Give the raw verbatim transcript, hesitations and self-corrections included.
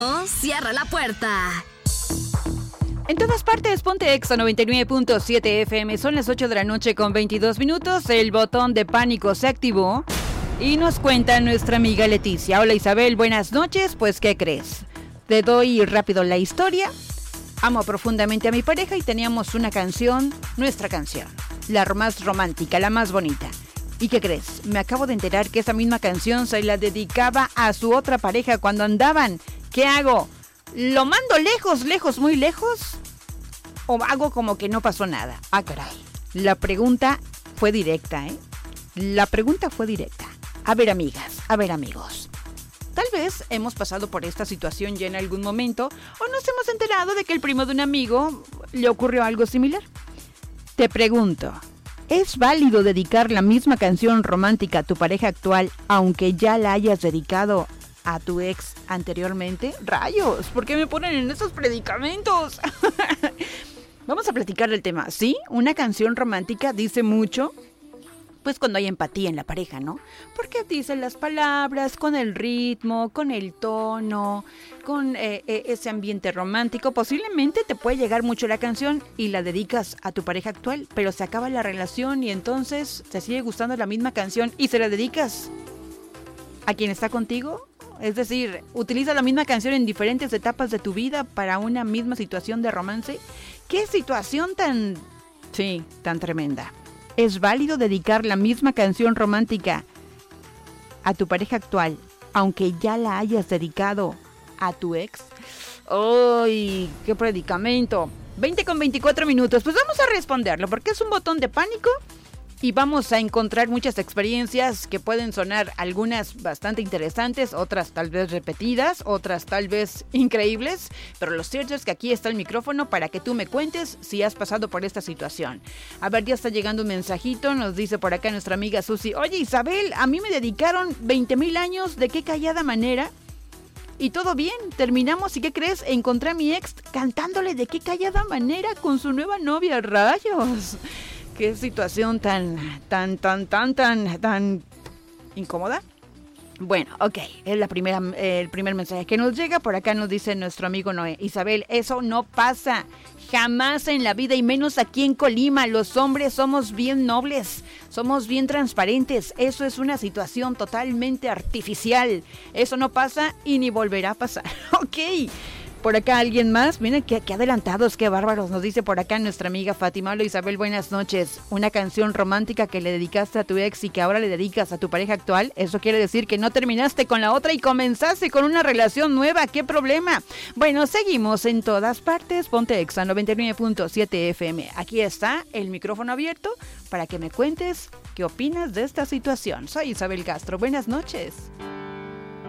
Cierra la puerta. En todas partes, ponte Exa noventa y nueve punto siete F M. Son las ocho de la noche con veintidós minutos. El botón de pánico se activó y nos cuenta nuestra amiga Leticia. Hola Isabel, buenas noches. Pues, ¿qué crees? Te doy rápido la historia. Amo profundamente a mi pareja y teníamos una canción, nuestra canción, la más romántica, la más bonita. ¿Y qué crees? Me acabo de enterar que esa misma canción se la dedicaba a su otra pareja cuando andaban. ¿Qué hago? ¿Lo mando lejos, lejos, muy lejos? ¿O hago como que no pasó nada? Ah, caray. La pregunta fue directa, ¿eh? La pregunta fue directa. A ver, amigas, a ver, amigos. Tal vez hemos pasado por esta situación ya en algún momento o nos hemos enterado de que el primo de un amigo le ocurrió algo similar. Te pregunto, ¿es válido dedicar la misma canción romántica a tu pareja actual aunque ya la hayas dedicado a tu ex anteriormente? ¡Rayos! ¿Por qué me ponen en esos predicamentos? Vamos a platicar del tema. Sí, una canción romántica dice mucho, pues cuando hay empatía en la pareja, ¿no? Porque dicen las palabras con el ritmo, con el tono, con eh, eh, ese ambiente romántico. Posiblemente te puede llegar mucho la canción y la dedicas a tu pareja actual, pero se acaba la relación y entonces te sigue gustando la misma canción y se la dedicas a quien está contigo. Es decir, utiliza la misma canción en diferentes etapas de tu vida para una misma situación de romance. ¿Qué situación tan, sí, tan tremenda? ¿Es válido dedicar la misma canción romántica a tu pareja actual, aunque ya la hayas dedicado a tu ex? ¡Ay, qué predicamento! veinte con veinticuatro minutos. Pues vamos a responderlo, porque es un botón de pánico. Y vamos a encontrar muchas experiencias que pueden sonar algunas bastante interesantes, otras tal vez repetidas, otras tal vez increíbles, pero lo cierto es que aquí está el micrófono para que tú me cuentes si has pasado por esta situación. A ver, ya está llegando un mensajito, nos dice por acá nuestra amiga Susi. Oye Isabel, a mí me dedicaron veinte mil años, ¿de qué callada manera? Y todo bien, terminamos y ¿qué crees? Encontré a mi ex cantándole de qué callada manera con su nueva novia, rayos. Qué situación tan, tan, tan, tan, tan, tan incómoda. Bueno, ok, es la primera, eh, el primer mensaje que nos llega. Por acá nos dice nuestro amigo Noé. Isabel, eso no pasa jamás en la vida y menos aquí en Colima. Los hombres somos bien nobles, somos bien transparentes. Eso es una situación totalmente artificial. Eso no pasa y ni volverá a pasar. Ok. Por acá alguien más, miren qué, qué adelantados, qué bárbaros, nos dice por acá nuestra amiga Fátima. Hola Isabel, buenas noches. Una canción romántica que le dedicaste a tu ex y que ahora le dedicas a tu pareja actual, eso quiere decir que no terminaste con la otra y comenzaste con una relación nueva, ¿qué problema? Bueno, seguimos en todas partes, ponte Exa noventa y nueve punto siete F M. Aquí está el micrófono abierto para que me cuentes qué opinas de esta situación. Soy Isabel Castro, buenas noches.